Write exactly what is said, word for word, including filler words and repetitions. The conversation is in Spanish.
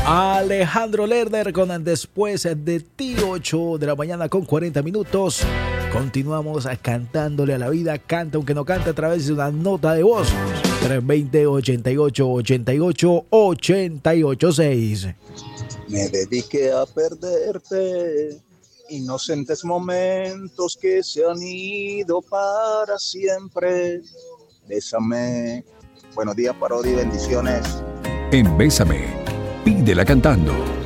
Alejandro Lerner con Después de ti, ocho de la mañana con cuarenta minutos. Continuamos cantándole a la vida. Canta aunque no cante a través de una nota de voz. tres dos cero, ochenta y ocho, ochenta y ocho, ochenta y ocho seis. Me dediqué a perderte, inocentes momentos que se han ido para siempre. Bésame. Buenos días, Parodi, bendiciones. En Bésame, pídela cantando.